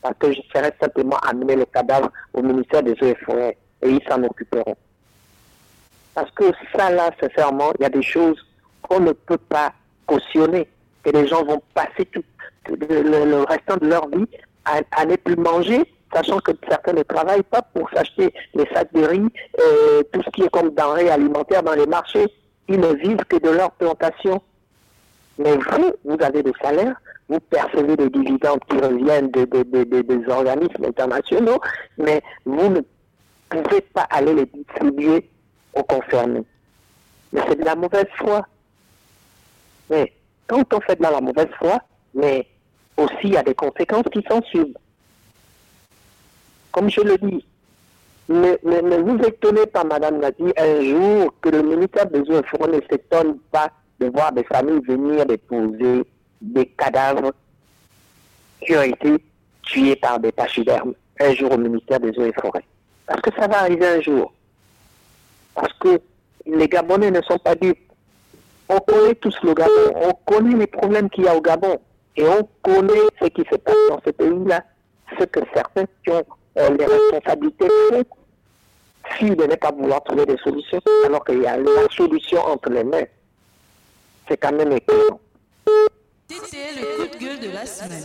parce que je serais simplement amener les cadavres au ministère des Eaux et Forêts et ils s'en occuperont. Parce que ça, là, sincèrement, il y a des choses qu'on ne peut pas cautionner, que les gens vont passer tout le restant de leur vie à ne plus manger, sachant que certains ne travaillent pas pour s'acheter les sacs de riz, tout ce qui est comme denrées alimentaires dans les marchés. Ils ne vivent que de leur plantation. Mais vous avez des salaires, vous percevez des dividendes qui reviennent des organismes internationaux, mais vous ne pouvez pas aller les distribuer aux concernés. Mais c'est de la mauvaise foi. Mais quand on fait de la mauvaise foi, mais aussi il y a des conséquences qui s'en suivent. Comme je le dis, ne vous étonnez pas, Madame Nadi, un jour que le ministère des Eaux et Forêts ne s'étonne pas de voir des familles venir déposer des cadavres qui ont été tués par des pachydermes un jour au ministère des Eaux et Forêts. Parce que ça va arriver un jour. Parce que les Gabonais ne sont pas dupes. On connaît tous le Gabon, on connaît les problèmes qu'il y a au Gabon. Et on connaît ce qui se passe dans ce pays-là, ce que certains qui ont les responsabilités font, s'ils ne veulent pas vouloir trouver des solutions, alors qu'il y a la solution entre les mains. C'est quand même étonnant. C'était le coup de gueule de la semaine.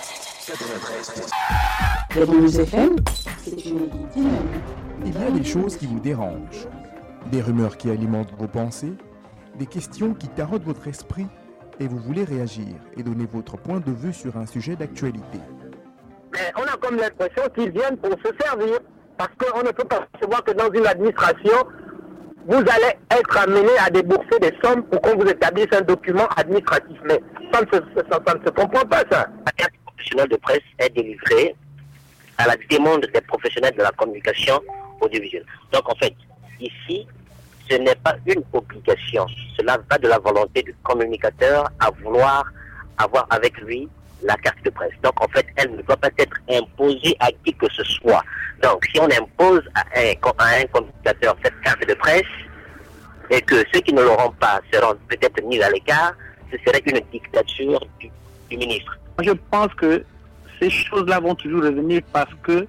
W FM, c'est une équipe dynamique. Il y a des choses qui vous dérangent, des rumeurs qui alimentent vos pensées, des questions qui taraudent votre esprit et vous voulez réagir et donner votre point de vue sur un sujet d'actualité. Mais on a comme l'impression qu'ils viennent pour se servir, parce qu'on ne peut pas savoir que dans une administration, vous allez être amené à débourser des sommes pour qu'on vous établisse un document administratif. Mais ça ne se comprend pas, ça. La carte professionnelle de presse est délivrée à la demande des professionnels de la communication audiovisuelle. Donc en fait, ici, ce n'est pas une obligation. Cela va de la volonté du communicateur à vouloir avoir avec lui la carte de presse. Donc en fait, elle ne doit pas être imposée à qui que ce soit. Donc si on impose à un communicateur cette carte de presse et que ceux qui ne l'auront pas seront peut-être mis à l'écart, ce serait une dictature du ministre. Je pense que ces choses-là vont toujours revenir parce que,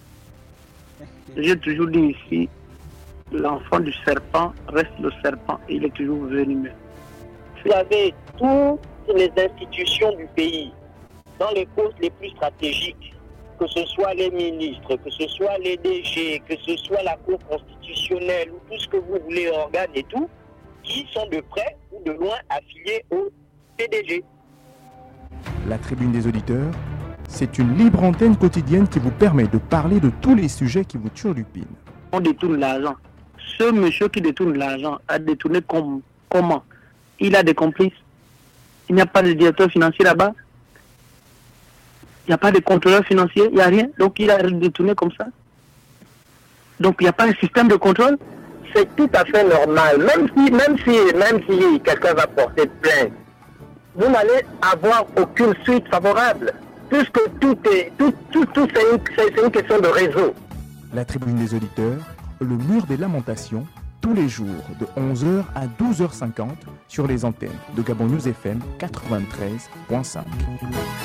j'ai toujours dit ici, l'enfant du serpent reste le serpent et il est toujours venimeux. Vous avez toutes les institutions du pays, dans les postes les plus stratégiques, que ce soit les ministres, que ce soit les DG, que ce soit la Cour constitutionnelle ou tout ce que vous voulez, organes et tout, qui sont de près ou de loin affiliés au PDG. La Tribune des auditeurs, c'est une libre antenne quotidienne qui vous permet de parler de tous les sujets qui vous turlupinent. On détourne l'argent. Ce monsieur qui détourne l'argent a détourné comment? Il a des complices. Il n'y a pas de directeur financier là-bas. Il n'y a pas de contrôleur financier. Il n'y a rien. Donc il a détourné comme ça. Donc il n'y a pas un système de contrôle. C'est tout à fait normal. Même si quelqu'un va porter plainte, vous n'allez avoir aucune suite favorable. Puisque tout c'est une question de réseau. La Tribune des auditeurs, le mur des lamentations, tous les jours de 11h à 12h50 sur les antennes de Gabon News FM 93.5.